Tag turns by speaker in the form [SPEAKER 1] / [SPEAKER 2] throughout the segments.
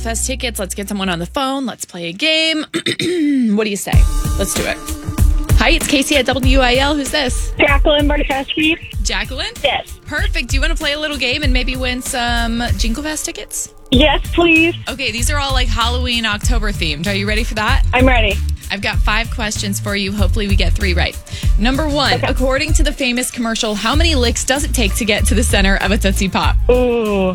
[SPEAKER 1] Fest tickets. Let's get someone on the phone. Let's play a game. What do you say? Let's do it. Hi, it's Casey at WIL. Who's this?
[SPEAKER 2] Jacqueline Bartowski.
[SPEAKER 1] Jacqueline?
[SPEAKER 2] Yes.
[SPEAKER 1] Perfect. Do you want to play a little game and maybe win some Jingle Fest tickets?
[SPEAKER 2] Yes, please.
[SPEAKER 1] Okay, these are all like Halloween, October themed. Are you ready for that?
[SPEAKER 2] I'm ready.
[SPEAKER 1] I've got 5 questions for you. Hopefully we get 3 right. Number 1, according to the famous commercial, how many licks does it take to get to the center of a Tootsie Pop?
[SPEAKER 2] Ooh.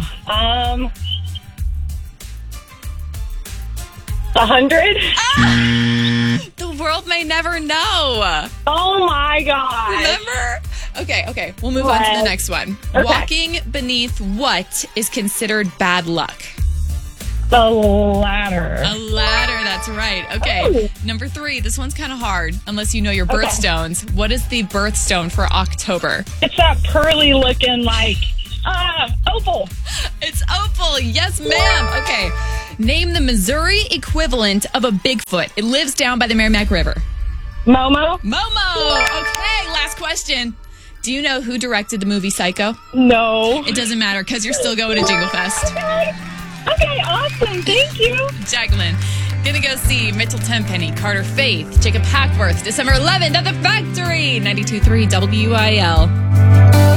[SPEAKER 2] 100?
[SPEAKER 1] The world may never know.
[SPEAKER 2] Oh my God.
[SPEAKER 1] Remember? Okay. We'll move on to the next one.
[SPEAKER 2] Okay.
[SPEAKER 1] Walking beneath what is considered bad luck?
[SPEAKER 2] The ladder.
[SPEAKER 1] A ladder, that's right. Okay.
[SPEAKER 2] Oh.
[SPEAKER 1] Number 3, this one's kind of hard unless you know your birthstones. What is the birthstone for October?
[SPEAKER 2] It's that pearly looking opal.
[SPEAKER 1] It's opal. Yes, ma'am. Okay. Name the Missouri equivalent of a Bigfoot. It lives down by the Merrimack River.
[SPEAKER 2] Momo?
[SPEAKER 1] Momo. Okay, last question. Do you know who directed the movie Psycho?
[SPEAKER 2] No.
[SPEAKER 1] It doesn't matter because you're still going to Jingle Fest.
[SPEAKER 2] Okay, awesome. Thank you.
[SPEAKER 1] Jacqueline. Gonna go see Mitchell Tenpenny, Carter Faith, Jacob Hackworth, December 11th at the Factory, 92.3 WIL.